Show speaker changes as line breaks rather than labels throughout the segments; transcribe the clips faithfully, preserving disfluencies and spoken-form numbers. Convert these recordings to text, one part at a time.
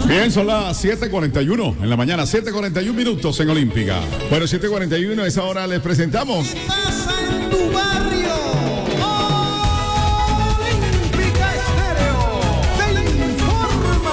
Bien, son las siete cuarenta y uno en la mañana, siete cuarenta y uno minutos en Olímpica. Bueno, siete cuarenta y uno, a esa hora les presentamos.
¿Qué pasa en tu barrio? Olímpica Estéreo te informa.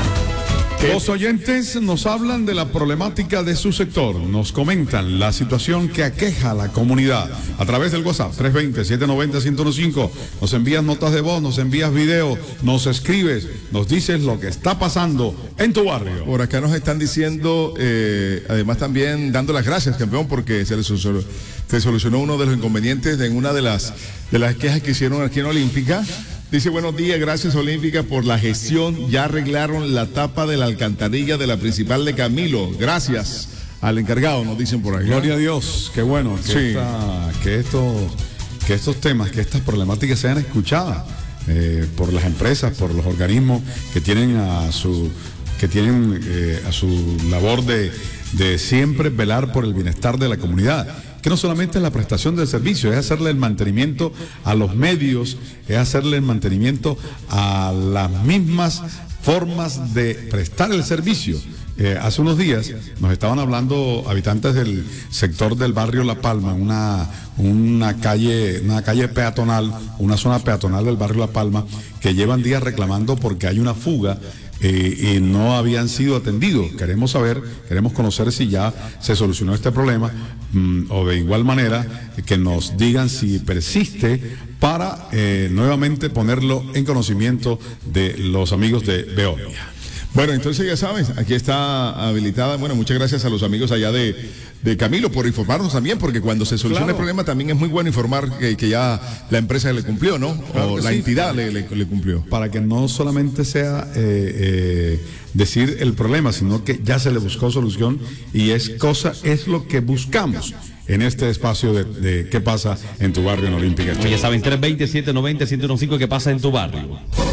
Los oyentes nos hablan de la problemática de su sector, nos comentan la situación que aqueja a la comunidad a través del WhatsApp tres dos cero, siete nueve cero, uno cero uno cinco. Nos envías notas de voz, nos envías video, nos escribes, nos dices lo que está pasando en tu barrio.
Por acá nos están diciendo, eh, además también dando las gracias, campeón, porque se, les solucionó, se solucionó uno de los inconvenientes en una de las, de las quejas que hicieron aquí en Olímpica. Dice, buenos días, gracias Olímpica por la gestión, ya arreglaron la tapa de la alcantarilla de la principal de Camilo, gracias al encargado, nos dicen por ahí.
Gloria a Dios, qué bueno que,
Sí.
esta, que, estos, que estos temas, que estas problemáticas sean escuchadas eh, por las empresas, por los organismos que tienen a su, que tienen, eh, a su labor de, de siempre velar por el bienestar de la comunidad. Que no solamente es la prestación del servicio, es hacerle el mantenimiento a los medios, es hacerle el mantenimiento a las mismas formas de prestar el servicio. Eh, hace unos días nos estaban hablando habitantes del sector del barrio La Palma, una, una calle, una calle peatonal, una zona peatonal del barrio La Palma, que llevan días reclamando porque hay una fuga. Eh, y no habían sido atendidos. Queremos saber, queremos conocer si ya se solucionó este problema mmm, o de igual manera eh, que nos digan si persiste para eh, nuevamente ponerlo en conocimiento de los amigos de Veolia.
Bueno, entonces ya sabes, aquí está habilitada. Bueno, muchas gracias a los amigos allá de, de Camilo por informarnos también, porque cuando se soluciona
Claro.
el problema también es muy bueno informar que, que ya la empresa le cumplió, ¿no?
Claro
o
que
la
sí.
entidad le, le, le cumplió.
Para que no solamente sea eh, eh, decir el problema, sino que ya se le buscó solución y es cosa, es lo que buscamos en este espacio de, de qué pasa en tu barrio en Olímpica.
Ya saben, tres dos cero, siete nueve cero, uno cero uno cinco, ¿qué pasa en tu barrio?